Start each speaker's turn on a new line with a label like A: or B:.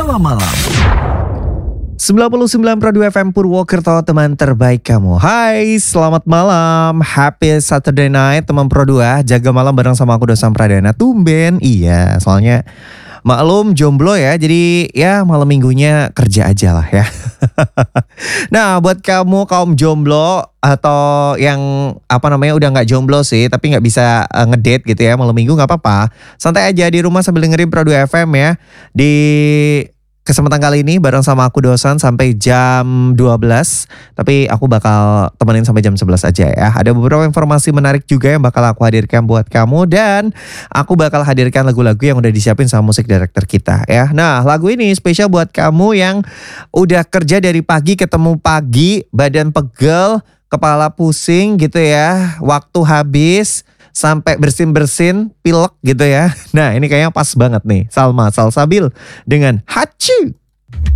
A: malam-malam.
B: 99.2 FM Purwokerto, teman terbaik kamu. Hai, selamat malam. Happy Saturday night teman Pro 2. Jaga malam bareng sama aku Dosan Pradana. Tumben, iya. Soalnya maklum jomblo ya. Jadi ya malam minggunya kerja aja lah ya. Nah, buat kamu kaum jomblo atau yang udah nggak jomblo sih, tapi nggak bisa ngedate gitu ya malam minggu, nggak apa-apa. Santai aja di rumah sambil dengerin Pro 2 FM ya. Di kesempatan kali ini bareng sama aku Dosan sampai jam 12. Tapi aku bakal temenin sampai jam 11 aja ya. Ada beberapa informasi menarik juga yang bakal aku hadirkan buat kamu. Dan aku bakal hadirkan lagu-lagu yang udah disiapin sama musik director kita ya. Nah, lagu ini spesial buat kamu yang udah kerja dari pagi ketemu pagi, badan pegel, kepala pusing gitu ya, waktu habis, sampai bersin-bersin, pilek gitu ya. Nah, ini kayaknya pas banget nih. Salma Salsabil dengan Hachu.